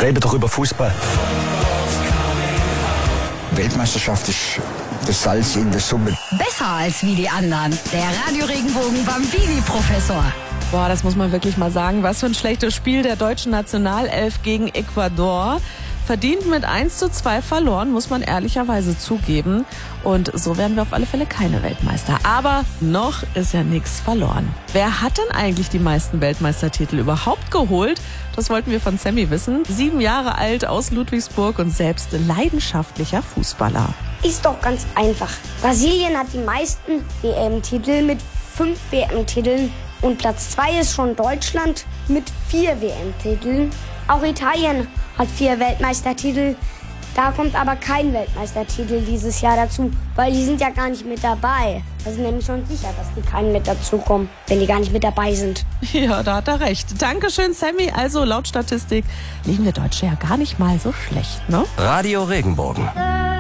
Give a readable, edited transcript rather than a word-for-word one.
rede doch über Fußball. Weltmeisterschaft ist das Salz in der Suppe. Besser als wie die anderen. Der Radio Regenbogen Bambini-Professor. Boah, das muss man wirklich mal sagen. Was für ein schlechtes Spiel der deutschen Nationalelf gegen Ecuador. Verdient mit 1:2 verloren, muss man ehrlicherweise zugeben. Und so werden wir auf alle Fälle keine Weltmeister. Aber noch ist ja nichts verloren. Wer hat denn eigentlich die meisten Weltmeistertitel überhaupt geholt? Das wollten wir von Sammy wissen. 7 Jahre alt, aus Ludwigsburg und selbst leidenschaftlicher Fußballer. Ist doch ganz einfach. Brasilien hat die meisten WM-Titel mit 5 WM-Titeln. Und Platz 2 ist schon Deutschland mit 4 WM-Titeln. Auch Italien hat 4 Weltmeistertitel. Da kommt aber kein Weltmeistertitel dieses Jahr dazu, weil die sind ja gar nicht mit dabei. Wir sind nämlich schon sicher, dass die keinen mit dazukommen, wenn die gar nicht mit dabei sind. Ja, da hat er recht. Dankeschön, Sammy. Also laut Statistik liegen wir Deutsche ja gar nicht mal so schlecht, ne? Radio Regenbogen.